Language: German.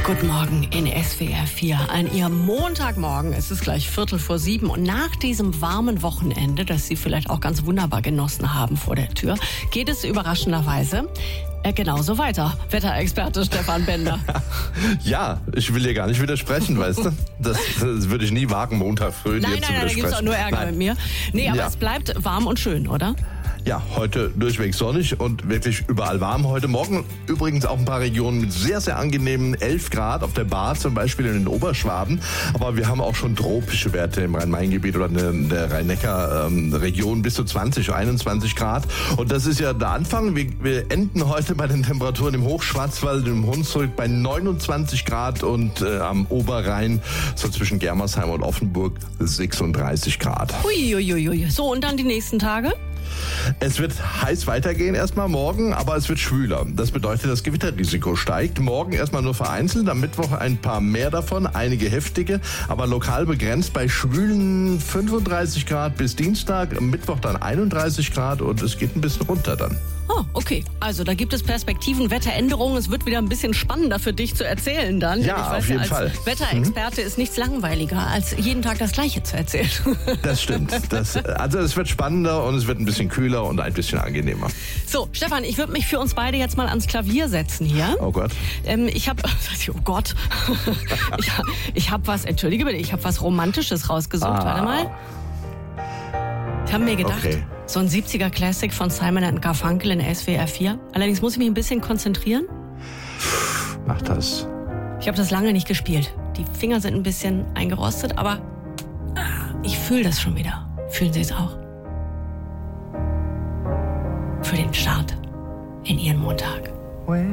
Guten Morgen in SWR 4. An Ihrem Montagmorgen, es ist gleich 6:45 und nach diesem warmen Wochenende, das Sie vielleicht auch ganz wunderbar genossen haben vor der Tür, geht es überraschenderweise genauso weiter. Wetterexperte Stefan Bender. Ja, ich will dir gar nicht widersprechen, weißt du? Das würde ich nie wagen, Montag früh dir zu widersprechen. Nein, da gibt's auch nur Ärger mit mir. Nee, aber es bleibt warm und schön, oder? Ja, heute durchweg sonnig und wirklich überall warm. Heute Morgen übrigens auch ein paar Regionen mit sehr, sehr angenehmen 11 Grad, auf der Bar zum Beispiel in den Oberschwaben. Aber wir haben auch schon tropische Werte im Rhein-Main-Gebiet oder in der Rhein-Neckar-Region bis zu 20, 21 Grad. Und das ist ja der Anfang. Wir enden heute bei den Temperaturen im Hochschwarzwald, im Hunsrück bei 29 Grad und am Oberrhein so zwischen Germersheim und Offenburg 36 Grad. Uiuiui. So, und dann die nächsten Tage? Es wird heiß weitergehen erstmal morgen, aber es wird schwüler. Das bedeutet, das Gewitterrisiko steigt. Morgen erstmal nur vereinzelt, am Mittwoch ein paar mehr davon, einige heftige, aber lokal begrenzt bei schwülen 35 Grad bis Dienstag, am Mittwoch dann 31 Grad und es geht ein bisschen runter dann. Oh, okay. Also da gibt es Perspektiven, Wetteränderungen. Es wird wieder ein bisschen spannender für dich zu erzählen dann. Ja, ich weiß, auf jeden als Fall. Wetterexperte ist nichts langweiliger, als jeden Tag das Gleiche zu erzählen. Das stimmt. Also es wird spannender und es wird ein bisschen kühler und ein bisschen angenehmer. So, Stefan, ich würde mich für uns beide jetzt mal ans Klavier setzen hier. Oh Gott. Oh Gott. ich habe was, entschuldige bitte, ich habe was Romantisches rausgesucht. Warte mal. Ich habe mir gedacht, so ein 70er Classic von Simon & Garfunkel in SWR 4. Allerdings muss ich mich ein bisschen konzentrieren. Mach das. Ich habe das lange nicht gespielt. Die Finger sind ein bisschen eingerostet, aber ich fühle das schon wieder. Fühlen Sie es auch? Für den Start in Ihren Montag.